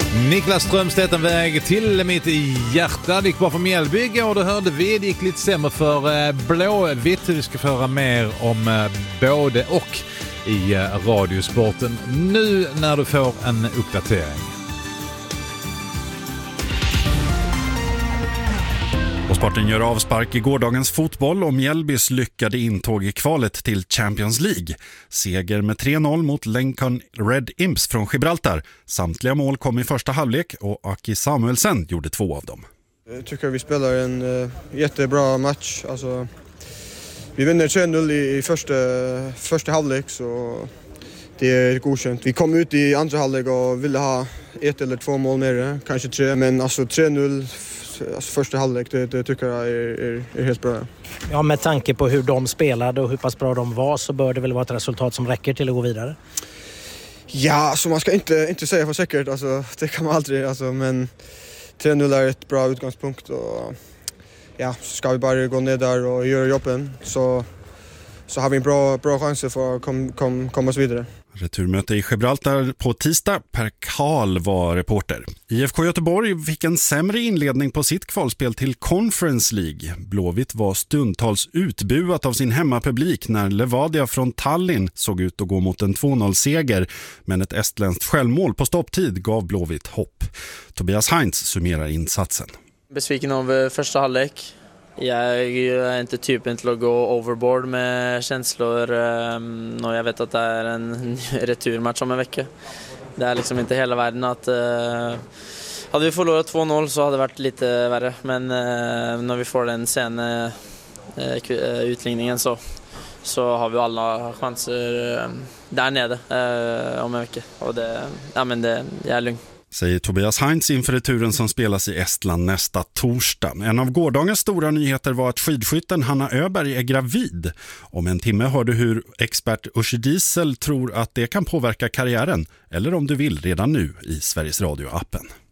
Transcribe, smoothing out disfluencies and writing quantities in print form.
Niklas Strömstedt, en väg till mitt hjärta. Det gick bara för Mjällby igår, du hörde vi. Det gick lite sämre för Blåvitt. Vi ska föra mer om både och i Radiosporten nu när du får en uppdatering. Och sporten gör avspark i gårdagens fotboll och Mjällbys lyckade intåg i kvalet till Champions League. Seger med 3-0 mot Lincoln Red Imps från Gibraltar. Samtliga mål kom i första halvlek och Aki Samuelsen gjorde 2 av dem. Jag tycker vi spelar en jättebra match. Alltså, vi vinner 3-0 i första halvlek, så det är godkänt. Vi kom ut i andra halvlek och ville ha 1 eller 2 mål mer, kanske 3. Men alltså 3-0 första halvlek, det tycker jag är helt bra. Ja, med tanke på hur de spelade och hur pass bra de var, så bör det väl vara ett resultat som räcker till att gå vidare? Ja, alltså man ska inte säga för säkert. Alltså, det kan man aldrig. Alltså, men 3-0 är ett bra utgångspunkt. Och, ja, ska vi bara gå ner där och göra jobben, så har vi en bra chans för att komma oss vidare. Returmöte i Gibraltar på tisdag. Per Karl var reporter. IFK Göteborg fick en sämre inledning på sitt kvalspel till Conference League. Blåvitt var stundtals utbuat av sin hemmapublik när Levadia från Tallinn såg ut att gå mot en 2-0-seger. Men ett estländskt självmål på stopptid gav Blåvitt hopp. Tobias Heinz summerar insatsen. Besviken av första halvlek. Jag är inte typen till att gå overboard med känslor och jag vet att det är en returmatch om en vecka. Det är liksom inte hela världen att hade vi förlorat 2-0 så hade det varit lite värre, men när vi får den sen utligningen så har vi alla chanser där nere om en vecka, och det är lugnt. Säger Tobias Heinz inför returen som spelas i Estland nästa torsdag. En av gårdagens stora nyheter var att skidskytten Hanna Öberg är gravid. Om en timme hör du hur expert Uschi Diesel tror att det kan påverka karriären, eller om du vill redan nu i Sveriges Radio-appen.